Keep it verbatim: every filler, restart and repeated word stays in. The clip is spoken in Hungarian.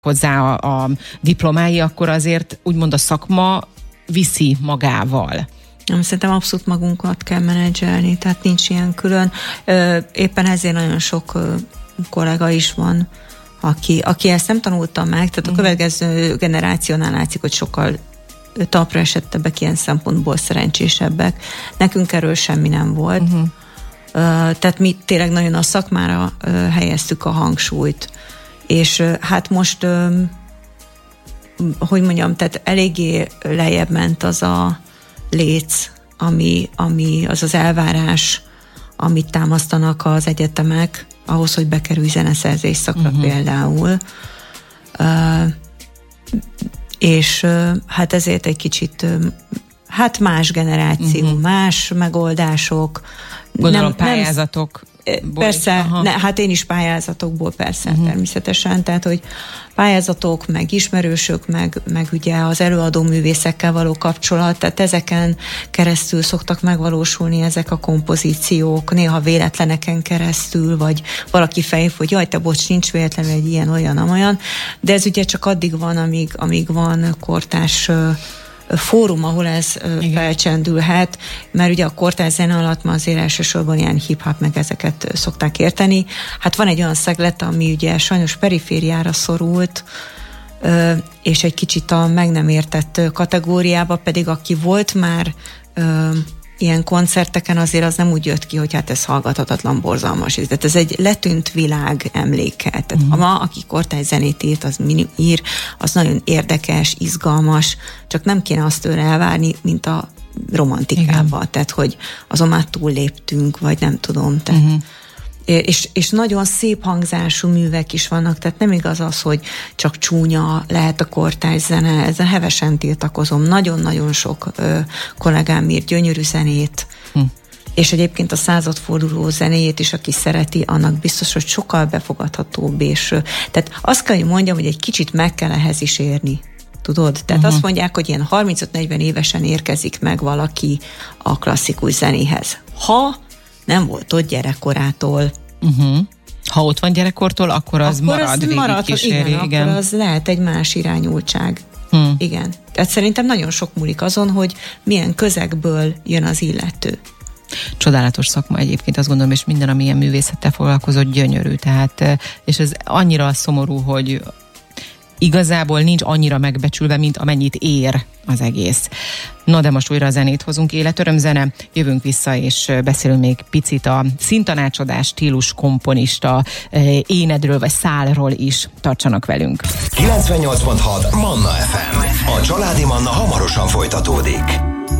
hozzá a, a diplomái, akkor azért úgymond a szakma viszi magával. Szerintem abszolút magunkat kell menedzselni, tehát nincs ilyen külön. Éppen ezért nagyon sok kollega is van, aki, aki ezt nem tanulta meg, tehát uh-huh. a következő generációnál látszik, hogy sokkal talpra esettebbek, ilyen szempontból szerencsésebbek. Nekünk erről semmi nem volt. Uh-huh. Tehát mi tényleg nagyon a szakmára helyeztük a hangsúlyt. És hát most, hogy mondjam, tehát eléggé lejjebb ment az a léc, ami, ami az az elvárás, amit támasztanak az egyetemek, ahhoz, hogy bekerülj zeneszerzés szakra uh-huh. például. Uh, és uh, hát ezért egy kicsit uh, hát más generáció, uh-huh. más megoldások. Gondolom nem, pályázatok. Nem, persze, ne, hát én is pályázatokból persze, uh-huh. természetesen, tehát, hogy pályázatok, meg ismerősök, meg, meg ugye az előadó művészekkel való kapcsolat, tehát ezeken keresztül szoktak megvalósulni ezek a kompozíciók, néha véletleneken keresztül, vagy valaki fejév, hogy jaj, te bocs, nincs véletlenül egy ilyen, olyan, amolyan, de ez ugye csak addig van, amíg, amíg van kortárs fórum, ahol ez igen. felcsendülhet, mert ugye a kortárs zene alatt ma azért elsősorban ilyen hip-hop meg ezeket szokták érteni. Hát van egy olyan szeglet, ami ugye sajnos perifériára szorult, és egy kicsit a meg nem értett kategóriába, pedig aki volt már ilyen koncerteken, azért az nem úgy jött ki, hogy hát ez hallgathatatlan, borzalmas. Tehát ez egy letűnt világ emléke. Tehát uh-huh. ma, aki kortárs zenét írt, az ír, az nagyon érdekes, izgalmas, csak nem kéne azt tőle elvárni, mint a romantikába. Igen. Tehát, hogy azon már túlléptünk, vagy nem tudom. Tehát, uh-huh. és, és nagyon szép hangzású művek is vannak, tehát nem igaz az, hogy csak csúnya lehet a kortárs zene, ezzel hevesen tiltakozom. Nagyon-nagyon sok ö, kollégám írt gyönyörű zenét, hm. és egyébként a századforduló zenéjét is, aki szereti, annak biztos, hogy sokkal befogadhatóbb, és ö, tehát azt kell, hogy mondjam, hogy egy kicsit meg kell ehhez is érni. Tudod? Tehát uh-huh. azt mondják, hogy ilyen harmincöt-negyven évesen érkezik meg valaki a klasszikus zenéhez. Ha nem volt ott gyerekkorától. Uh-huh. Ha ott van gyerekkortól, akkor az akkor marad, az marad kíséri, igen, igen, akkor az lehet egy más irányultság. Hmm. Igen. Tehát szerintem nagyon sok múlik azon, hogy milyen közegből jön az illető. Csodálatos szakma egyébként, azt gondolom, és minden, ami ilyen művészettel foglalkozott, gyönyörű. Tehát, és ez annyira szomorú, hogy igazából nincs annyira megbecsülve, mint amennyit ér az egész. Na de most újra a zenét hozunk, életörömzene, jövünk vissza és beszélünk még picit a színtanácsadás, stílus komponista énedről vagy szálról is. Tartsanak velünk. kilencvennyolc pont hat Manna ef em. A Családi Manna hamarosan folytatódik.